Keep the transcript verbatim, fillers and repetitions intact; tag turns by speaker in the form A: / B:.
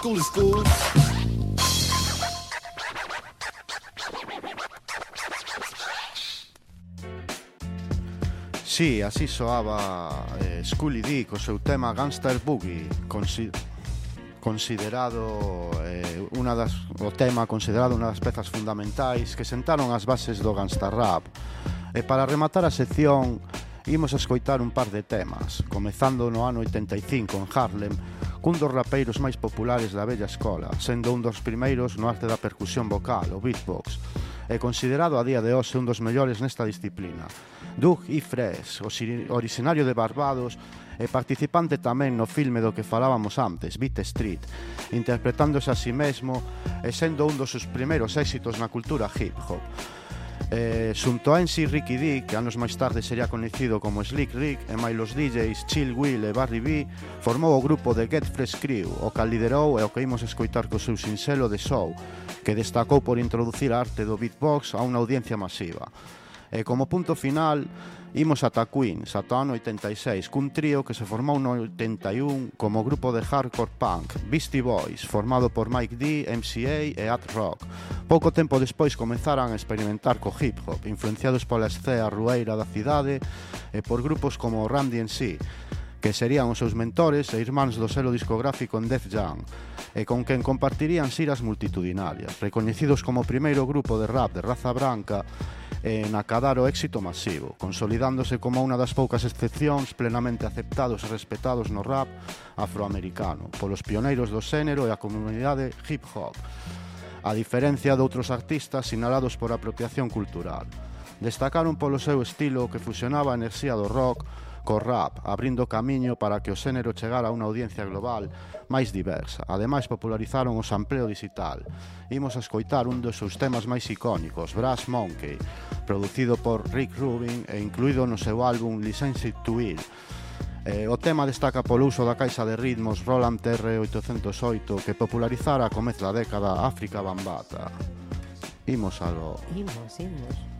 A: school is school.
B: Sí, así soaba eh, Schooly D co seu tema Gangster Boogie, consi considerado eh, una das, o tema considerado unha das pezas fundamentais que sentaron as bases do gangsta rap. E para rematar a sección, imos a escoitar un par de temas, comezando no ano oitenta e cinco en Harlem, cun dos rapeiros máis populares da vella escola, sendo un dos primeiros no arte da percusión vocal, o beatbox, e considerado a día de hoxe un dos mellores nesta disciplina. Doug E. Fresh, originario de Barbados e participante tamén no filme do que falábamos antes, Beat Street, interpretándose a si mesmo e sendo un dos seus primeiros éxitos na cultura hip-hop. Eh, xunto a M C Ricky D, que anos máis tarde sería coñecido como Slick Rick, e máis los D Js Chill Will e Barry B, formou o grupo de Get Fresh Crew, o que liderou e o que imos escoitar co seu sinxelo de Show, que destacou por introducir a arte do beatbox a unha audiencia masiva. E como punto final, imos ata Queens, ata o ano oitenta e seis, cun trío que se formou no oitenta e un como grupo de hardcore punk, Beastie Boys, formado por Mike D, M C A e Ad Rock. Pouco tempo despois comenzaran a experimentar co hip-hop, influenciados pola escena rueira da cidade e por grupos como Run D M C, que serían os seus mentores e irmáns do selo discográfico en Def Jam, e con quen compartirían xiras multitudinarias, recoñecidos como o primeiro grupo de rap de raza branca en acadar o éxito masivo, consolidándose como unha das poucas excepcións plenamente aceptados e respetados no rap afroamericano, polos pioneiros do xénero e a comunidade hip-hop, a diferencia de outros artistas sinalados por apropiación cultural. Destacaron polo seu estilo que fusionaba a enerxía do rock co rap, abrindo camiño para que o xénero chegara a unha audiencia global máis diversa. Ademais, popularizaron o sampleo digital. Imos a escoitar un dos seus temas máis icónicos, Brass Monkey, producido por Rick Rubin e incluído no seu álbum Licensed to Ill. Eh, o tema destaca polo uso da caixa de ritmos Roland R oitocentos oito que popularizara a comez da década África Bambata. Imos a lo...
C: Imos, imos.